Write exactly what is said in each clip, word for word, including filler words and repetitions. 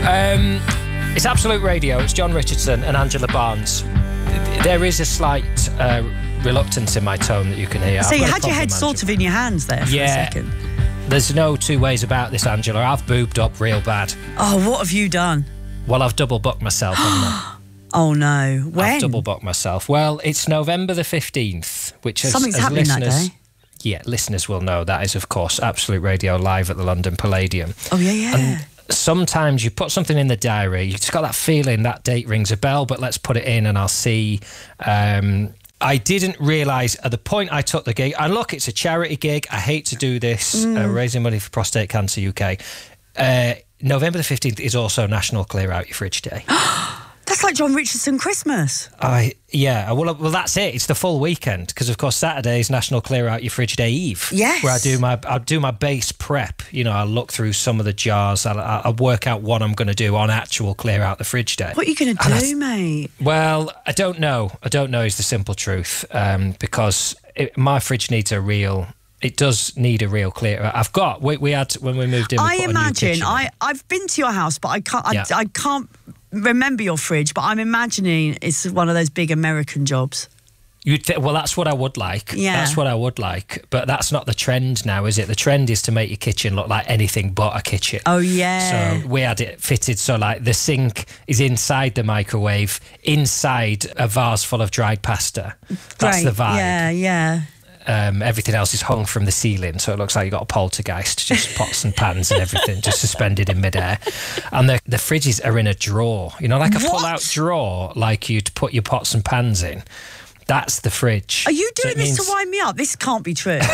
Um, it's Absolute Radio. It's John Richardson and Angela Barnes. There is a slight uh, reluctance in my tone that you can hear. So I've you got had a your head problem, sort Angela. of in your hands there for Yeah. a second. There's no two ways about this, Angela. I've boobed up real bad. Oh, what have you done? Well, I've double booked myself, haven't I? Oh no, when? I've double booked myself. Well, it's November the fifteenth, which is Something's as happening listeners, that day. Yeah, listeners will know that is, of course, Absolute Radio live at the London Palladium. Oh yeah, yeah. And sometimes you put something in the diary, you just got that feeling that date rings a bell, but let's put it in and I'll see. Um, I didn't realise at the point I took the gig, and look, it's a charity gig. I hate to do this, Mm. uh, raising money for Prostate Cancer U K. Uh, November the fifteenth is also National Clear Out Your Fridge Day. That's like John Richardson Christmas. I yeah, well, well, that's it. It's the full weekend because, of course, Saturday is National Clear Out Your Fridge Day Eve. Yes. Where I do my I do my base prep. You know, I look through some of the jars. I I work out what I'm going to do on actual Clear Out the Fridge Day. What are you going to And I- do, mate? Well, I don't know. I don't know is the simple truth. Um, because it, my fridge needs a real. It does need a real clear. I've got. We, we had when we moved in. We I put a new imagine. kitchen I in. I've been to your house, but I can't. I, Yeah. I can't remember your fridge. But I'm imagining it's one of those big American jobs. You'd th- well, that's what I would like. Yeah. That's what I would like. But that's not the trend now, is it? The trend is to make your kitchen look like anything but a kitchen. Oh yeah. So we had it fitted so like the sink is inside the microwave, inside a vase full of dried pasta. That's Great. the vibe. Yeah, yeah. Um, everything else is hung from the ceiling, so it looks like you've got a poltergeist, just pots and pans and everything just suspended in midair. And the the fridges are in a drawer, you know, like a What? pull-out drawer, like you'd put your pots and pans in. That's the fridge. Are you So doing it this means- to wind me up? This can't be true.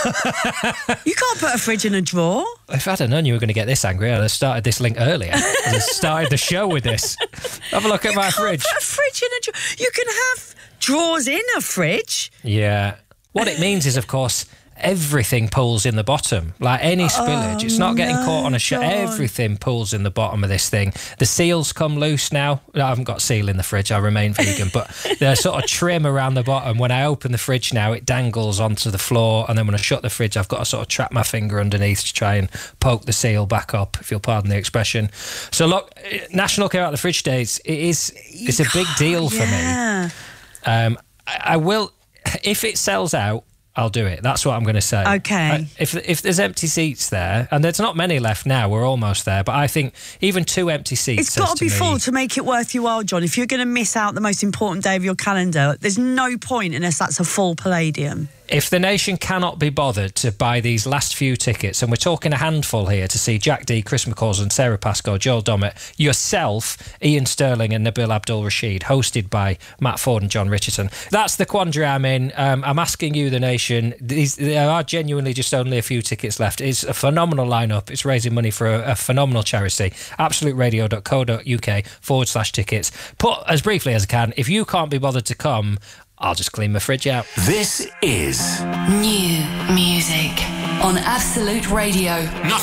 You can't put a fridge in a drawer. If I'd have known you were going to get this angry, I'd have started this link earlier. I'd have started the show with this. Have a look at You my can't fridge. put a fridge in a drawer. You can have drawers in a fridge. Yeah. What it means is, of course, everything pulls in the bottom. Like any spillage, it's not getting no, caught on a shot. John. Everything pulls in the bottom of this thing. The seals come loose now. I haven't got seal in the fridge. I remain vegan, but there's sort of trim around the bottom. When I open the fridge now, it dangles onto the floor, and then when I shut the fridge, I've got to sort of trap my finger underneath to try and poke the seal back up, if you'll pardon the expression. So look, National Clear Out the Fridge Days, it is it's a big deal for me. Yeah. Um, I, I will, if it sells out, I'll do it. That's what I'm going to say. Okay. I, if if there's empty seats there, and there's not many left now, we're almost there. But I think even two empty seats. It's got says to be me- full to make it worth your while, John. If you're going to miss out the most important day of your calendar, there's no point unless that's a full Palladium. If the nation cannot be bothered to buy these last few tickets, and we're talking a handful here to see Jack D, Chris McCausland, Sarah Pascoe, Joel Dommett, yourself, Ian Sterling and Nabil Abdul Rashid, hosted by Matt Ford and John Richardson. That's the quandary I'm in. Um, I'm asking you, the nation, these, there are genuinely just only a few tickets left. It's a phenomenal lineup. It's raising money for a, a phenomenal charity. absoluteradio.co.uk forward slash tickets. Put as briefly as I can, if you can't be bothered to come, I'll just clean my fridge out. This is New music on Absolute Radio. Nothing